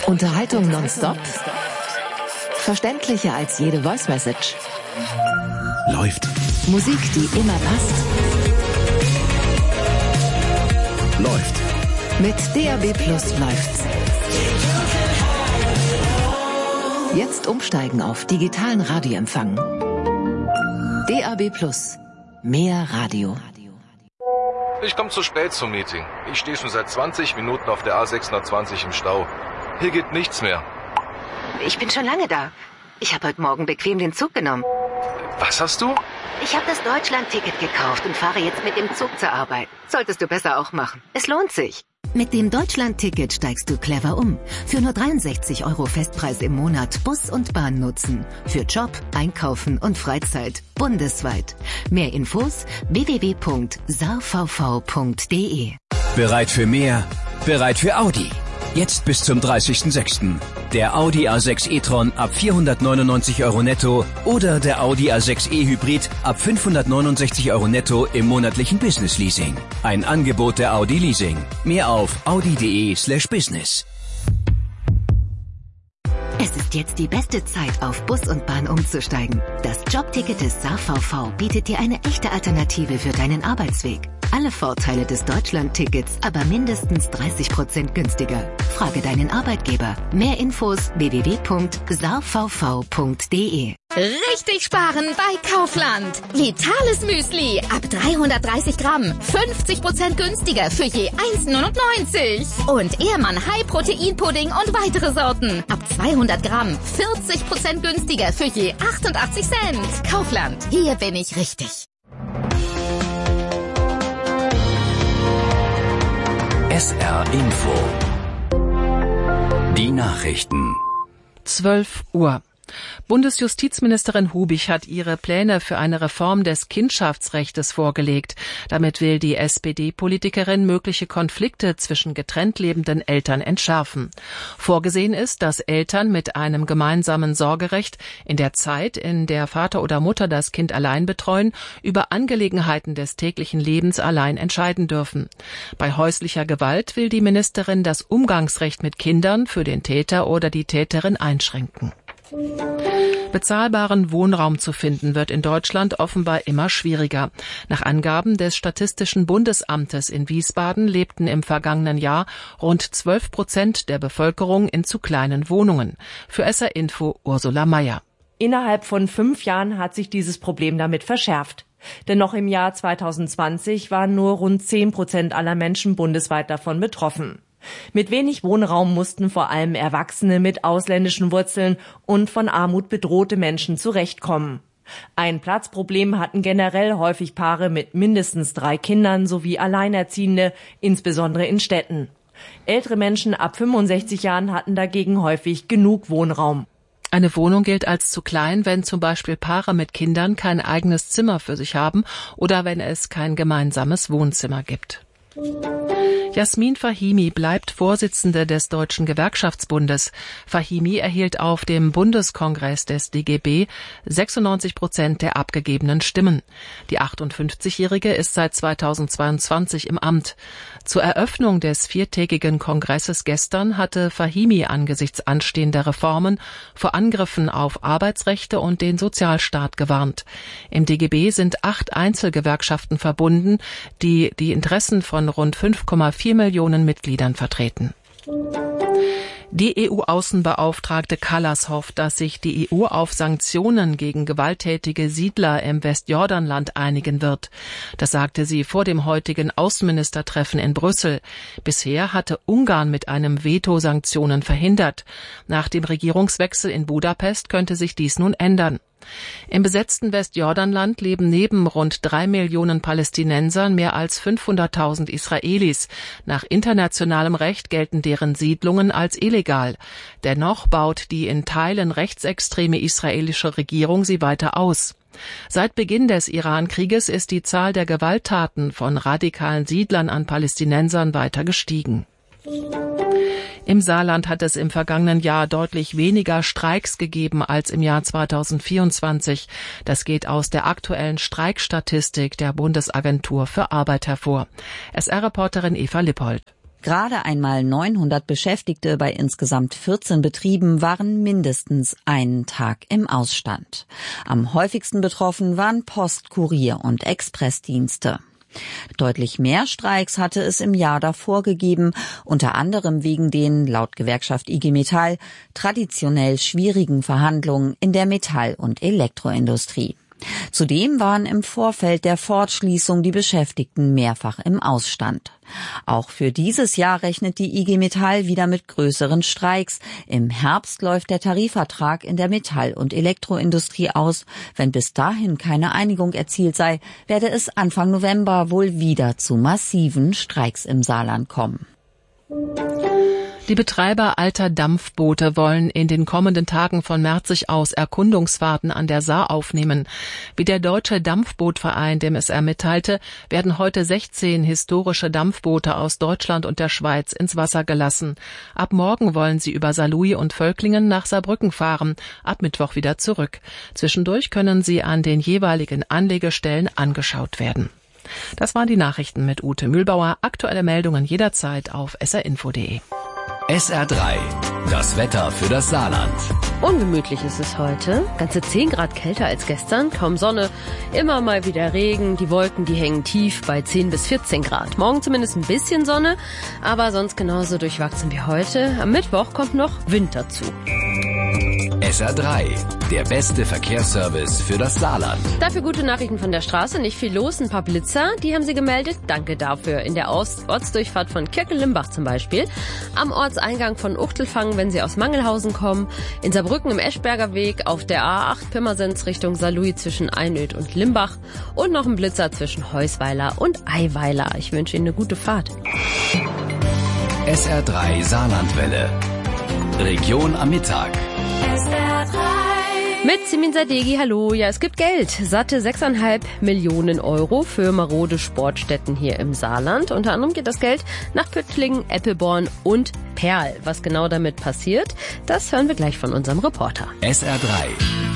Unterhaltung nonstop? Verständlicher als jede Voice-Message? Läuft. Musik, die immer passt? Läuft. Mit DAB+ läuft's. Jetzt umsteigen auf digitalen Radioempfang. DAB+. Mehr Radio. Ich komme zu spät zum Meeting. Ich stehe schon seit 20 Minuten auf der A620 im Stau. Hier geht nichts mehr. Ich bin schon lange da. Ich habe heute Morgen bequem den Zug genommen. Was hast du? Ich habe das Deutschland-Ticket gekauft und fahre jetzt mit dem Zug zur Arbeit. Solltest du besser auch machen. Es lohnt sich. Mit dem Deutschland-Ticket steigst du clever um. Für nur 63 € Festpreis im Monat Bus und Bahn nutzen. Für Job, Einkaufen und Freizeit. Bundesweit. Mehr Infos www.saarvv.de. Bereit für mehr? Bereit für Audi. Jetzt bis zum 30.06. Der Audi A6 e-tron ab 499 € netto oder der Audi A6 e-Hybrid ab 569 € netto im monatlichen Business Leasing. Ein Angebot der Audi Leasing. Mehr auf audi.de/business. Es ist jetzt die beste Zeit, auf Bus und Bahn umzusteigen. Das Jobticket des SaarVV bietet dir eine echte Alternative für deinen Arbeitsweg. Alle Vorteile des Deutschland-Tickets, aber mindestens 30% günstiger. Frage deinen Arbeitgeber. Mehr Infos www.saarvv.de. Richtig sparen bei Kaufland. Vitales Müsli ab 330 Gramm. 50% günstiger für je 1,99. Und Ehrmann High-Protein-Pudding und weitere Sorten. Ab 200 Gramm. 40% günstiger für je 88 Cent. Kaufland. Hier bin ich richtig. SR Info. Die Nachrichten. 12 Uhr. Bundesjustizministerin Hubich hat ihre Pläne für eine Reform des Kindschaftsrechtes vorgelegt. Damit will die SPD-Politikerin mögliche Konflikte zwischen getrennt lebenden Eltern entschärfen. Vorgesehen ist, dass Eltern mit einem gemeinsamen Sorgerecht in der Zeit, in der Vater oder Mutter das Kind allein betreuen, über Angelegenheiten des täglichen Lebens allein entscheiden dürfen. Bei häuslicher Gewalt will die Ministerin das Umgangsrecht mit Kindern für den Täter oder die Täterin einschränken. Bezahlbaren Wohnraum zu finden wird in Deutschland offenbar immer schwieriger. Nach Angaben des Statistischen Bundesamtes in Wiesbaden lebten im vergangenen Jahr rund 12% der Bevölkerung in zu kleinen Wohnungen. Für SR Info Ursula Mayer. Innerhalb von 5 Jahren hat sich dieses Problem damit verschärft. Denn noch im Jahr 2020 waren nur rund 10% aller Menschen bundesweit davon betroffen. Mit wenig Wohnraum mussten vor allem Erwachsene mit ausländischen Wurzeln und von Armut bedrohte Menschen zurechtkommen. Ein Platzproblem hatten generell häufig Paare mit mindestens 3 Kindern sowie Alleinerziehende, insbesondere in Städten. Ältere Menschen ab 65 Jahren hatten dagegen häufig genug Wohnraum. Eine Wohnung gilt als zu klein, wenn zum Beispiel Paare mit Kindern kein eigenes Zimmer für sich haben oder wenn es kein gemeinsames Wohnzimmer gibt. Jasmin Fahimi bleibt Vorsitzende des Deutschen Gewerkschaftsbundes. Fahimi erhielt auf dem Bundeskongress des DGB 96% der abgegebenen Stimmen. Die 58-Jährige ist seit 2022 im Amt. Zur Eröffnung des 4-tägigen Kongresses gestern hatte Fahimi angesichts anstehender Reformen vor Angriffen auf Arbeitsrechte und den Sozialstaat gewarnt. Im DGB sind 8 Einzelgewerkschaften verbunden, die die Interessen von rund 5,4 Millionen Mitgliedern vertreten. Die EU-Außenbeauftragte Kallas hofft, dass sich die EU auf Sanktionen gegen gewalttätige Siedler im Westjordanland einigen wird. Das sagte sie vor dem heutigen Außenministertreffen in Brüssel. Bisher hatte Ungarn mit einem Veto Sanktionen verhindert. Nach dem Regierungswechsel in Budapest könnte sich dies nun ändern. Im besetzten Westjordanland leben neben rund 3 Millionen Palästinensern mehr als 500.000 Israelis. Nach internationalem Recht gelten deren Siedlungen als illegal. Dennoch baut die in Teilen rechtsextreme israelische Regierung sie weiter aus. Seit Beginn des Iran-Krieges ist die Zahl der Gewalttaten von radikalen Siedlern an Palästinensern weiter gestiegen. Im Saarland hat es im vergangenen Jahr deutlich weniger Streiks gegeben als im Jahr 2024. Das geht aus der aktuellen Streikstatistik der Bundesagentur für Arbeit hervor. SR-Reporterin Eva Lippold. Gerade einmal 900 Beschäftigte bei insgesamt 14 Betrieben waren mindestens einen Tag im Ausstand. Am häufigsten betroffen waren Post-, Kurier- und Expressdienste. Deutlich mehr Streiks hatte es im Jahr davor gegeben, unter anderem wegen den, laut Gewerkschaft IG Metall, traditionell schwierigen Verhandlungen in der Metall- und Elektroindustrie. Zudem waren im Vorfeld der Ford-Schließung die Beschäftigten mehrfach im Ausstand. Auch für dieses Jahr rechnet die IG Metall wieder mit größeren Streiks. Im Herbst läuft der Tarifvertrag in der Metall- und Elektroindustrie aus. Wenn bis dahin keine Einigung erzielt sei, werde es Anfang November wohl wieder zu massiven Streiks im Saarland kommen. Die Betreiber alter Dampfboote wollen in den kommenden Tagen von Merzig aus Erkundungsfahrten an der Saar aufnehmen. Wie der Deutsche Dampfbootverein dem SR mitteilte, werden heute 16 historische Dampfboote aus Deutschland und der Schweiz ins Wasser gelassen. Ab morgen wollen sie über Saarlouis und Völklingen nach Saarbrücken fahren, ab Mittwoch wieder zurück. Zwischendurch können sie an den jeweiligen Anlegestellen angeschaut werden. Das waren die Nachrichten mit Ute Mühlbauer. Aktuelle Meldungen jederzeit auf srinfo.de. SR3, das Wetter für das Saarland. Ungemütlich ist es heute. Ganze 10 Grad kälter als gestern. Kaum Sonne, immer mal wieder Regen. Die Wolken, die hängen tief bei 10 bis 14 Grad. Morgen zumindest ein bisschen Sonne, aber sonst genauso durchwachsen wie heute. Am Mittwoch kommt noch Wind dazu. SR3, der beste Verkehrsservice für das Saarland. Dafür gute Nachrichten von der Straße, nicht viel los, ein paar Blitzer, die haben sie gemeldet. Danke dafür. In der Ortsdurchfahrt von Kirkel-Limbach zum Beispiel. Am Ortseingang von Uchtelfang, wenn Sie aus Mangelhausen kommen. In Saarbrücken im Eschberger Weg, auf der A8 Pirmasens Richtung Saarlouis zwischen Einöd und Limbach. Und noch ein Blitzer zwischen Heusweiler und Eiweiler. Ich wünsche Ihnen eine gute Fahrt. SR3 Saarlandwelle. Region am Mittag. Mit Simin Sadeghi, hallo. Ja, es gibt Geld. Satte 6,5 Millionen Euro für marode Sportstätten hier im Saarland. Unter anderem geht das Geld nach Püttlingen, Eppelborn und Perl. Was genau damit passiert, das hören wir gleich von unserem Reporter. SR3.